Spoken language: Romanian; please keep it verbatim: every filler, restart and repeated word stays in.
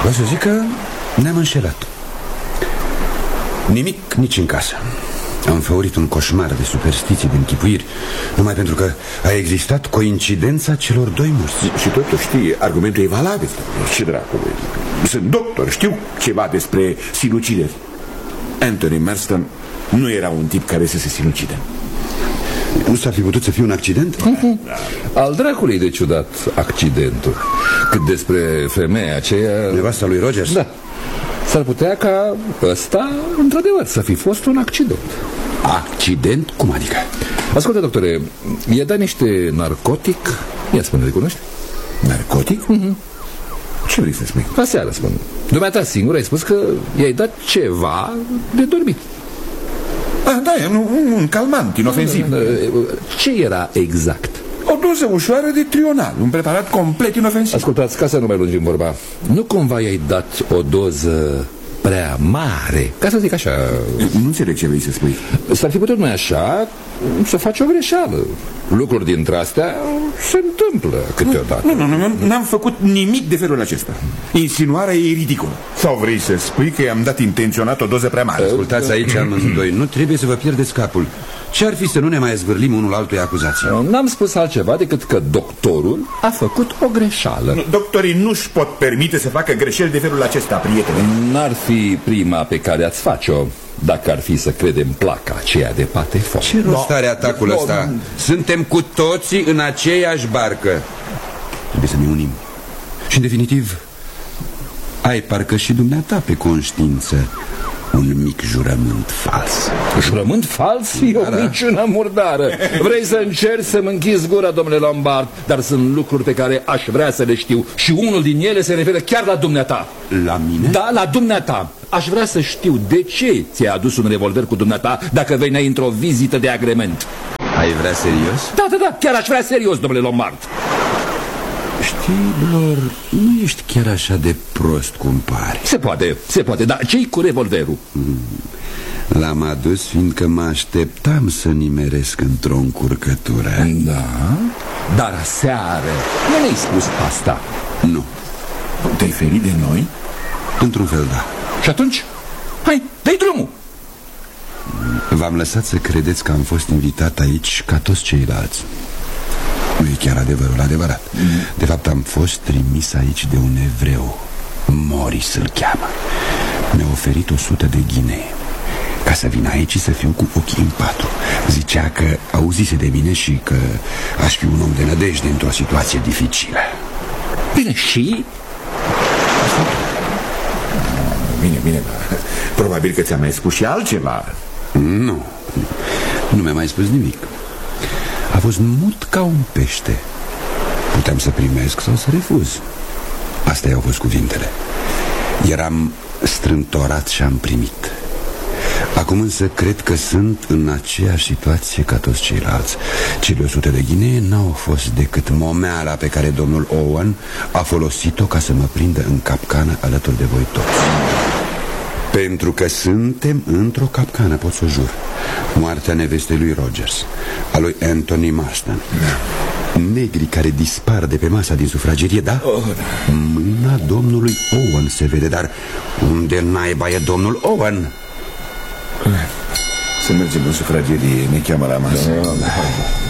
Vreau să zic că ne-am înșelat. Nimic nici în casă. Am înfăurit un coșmar de superstiții, de închipuiri, numai pentru că a existat coincidența celor doi morți. Și totuși, știi, argumentul e valabil. Ce dracu, sunt doctor, știu ceva despre sinucideri. Anthony Marston nu era un tip care să se sinucide. Nu s-ar fi putut să fie un accident? Da. Al dracului de ciudat accidentul. Cât despre femeia aceea... Nevasta lui Rogers? Da. S-ar putea ca ăsta, într-adevăr, să fi fost un accident. Accident? Cum adică? Ascultă, doctore, i-a dat niște narcotic. Ia spune, le cunoști? Narcotic? Mm-hmm. Ce vrei să spui? Aseară, spun. Dumneata singur ai spus că i-ai dat ceva de dormit. Ah, da, e un, un calmant inofensiv. Ce era exact? O doză ușoară de trional, un preparat complet inofensiv. Ascultați, ca să nu mai lungim vorba, nu cumva i-ai dat o doză prea mare, ca să zic așa? Nu înțeleg ce vrei să spui. S-ar fi putut, nu așa, să faci o greșeală. Lucruri dintre astea se întâmplă câteodată. Nu, nu, nu, nu n-am făcut nimic de felul acesta. Insinuarea e ridicolă. Sau vrei să spui că i-am dat intenționat o doză prea mare? Ascultați aici amândoi, nu trebuie să vă pierdeți capul. Ce-ar fi să nu ne mai zvârlim unul altuia acuzații? N-am spus altceva decât că doctorul a făcut o greșeală. Nu, doctorii nu-și pot permite să facă greșeli de felul acesta, prietene. N-ar fi prima pe care ați face-o dacă ar fi să credem placa aceea de Patefon. Ce rost are atacul no, ăsta? no. Suntem cu toții în aceeași barcă. Trebuie să ne unim. Și în definitiv, ai parcă și dumneata pe conștiință un mic jurământ fals. Jurământ fals? E o minciună murdară. Vrei să încerci să-mi închizi gura, domnule Lombard, dar sunt lucruri pe care aș vrea să le știu. Și unul din ele se referă chiar la dumneata. La mine? Da, la dumneata. Aș vrea să știu de ce ți-ai adus un revolver cu dumneata dacă veneai într-o vizită de agrement. Ai vrea serios? Da, da, da, chiar aș vrea serios, domnule Lombard. Știi, Blor, nu ești chiar așa de prost cum pari. Se poate, se poate, dar ce-i cu revolverul? Mm. L-am adus fiindcă mă așteptam să nimeresc într-o încurcătură. Da, dar aseară nu mi-ai spus asta. Nu. Te-ai ferit de noi? Într-un fel, da. Și atunci, hai, dă-i drumul. V-am lăsat să credeți că am fost invitat aici ca toți ceilalți. Nu e chiar adevărul adevărat. mm. De fapt am fost trimis aici de un evreu, Morris îl cheamă. Mi-a oferit o sută de ghinee ca să vin aici să fiu cu ochii în patru. Zicea că auzise de mine și că aș fi un om de nădejde într-o situație dificilă. Bine, și? Bine, bine, probabil că ți-a mai spus și altceva. Nu, nu mi-a mai spus nimic. A fost mut ca un pește. Puteam să primesc sau să refuz. Astea au fost cuvintele. Eram strântorat și am primit. Acum însă cred că sunt în aceeași situație ca toți ceilalți. Cele o sută de ghinee n-au fost decât momeala pe care domnul Owen a folosit-o ca să mă prindă în capcană alături de voi toți. Pentru că suntem într-o capcană, pot să o jur. Moartea nevestei lui Rogers, a lui Anthony Marston, negrii care dispar de pe masa din sufragerie, da? Oh, da. Mâna domnului Owen se vede, dar unde naiba e domnul Owen? Să mergem în sufragerie, ne cheamă la masă. Da, da.